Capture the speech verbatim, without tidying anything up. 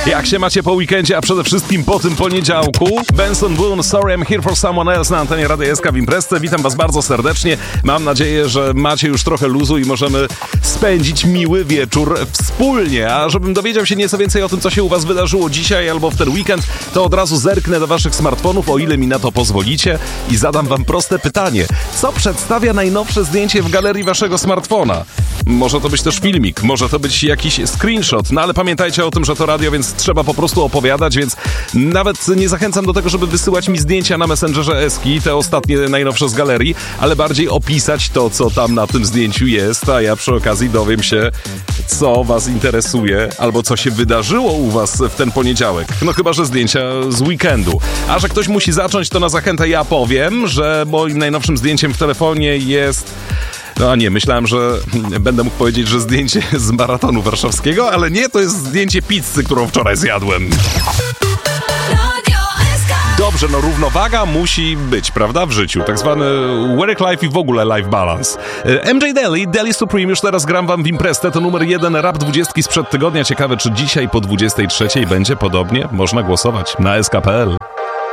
Jak się macie po weekendzie, a przede wszystkim po tym poniedziałku? Benson Boone, Sorry I'm Here for Someone Else na antenie Radia S K w Imprezce. Witam was bardzo serdecznie. Mam nadzieję, że macie już trochę luzu i możemy spędzić miły wieczór wspólnie. A żebym dowiedział się nieco więcej o tym, co się u was wydarzyło dzisiaj albo w ten weekend, to od razu zerknę do waszych smartfonów, o ile mi na to pozwolicie, i zadam wam proste pytanie. Co przedstawia najnowsze zdjęcie w galerii waszego smartfona? Może to być też filmik, może to być jakiś screenshot, no ale pamiętajcie o tym, że to radio, więc trzeba po prostu opowiadać, więc nawet nie zachęcam do tego, żeby wysyłać mi zdjęcia na Messengerze Eski, te ostatnie, najnowsze z galerii, ale bardziej opisać to, co tam na tym zdjęciu jest, a ja przy okazji dowiem się, co was interesuje, albo co się wydarzyło u was w ten poniedziałek. No chyba, że zdjęcia z weekendu. A że ktoś musi zacząć, to na zachętę ja powiem, że moim najnowszym zdjęciem w telefonie jest... No a nie, myślałem, że będę mógł powiedzieć, że zdjęcie z maratonu warszawskiego, ale nie, to jest zdjęcie pizzy, którą wczoraj zjadłem. Dobrze, no równowaga musi być, prawda, w życiu. Tak zwany work life i w ogóle life balance. M J Daly, Daly Supreme, już teraz gram wam w Imprezce, to numer jeden rap dwudziestki sprzed tygodnia. Ciekawe, czy dzisiaj po dwudziestej trzeciej będzie podobnie? Można głosować na S K kropka P L.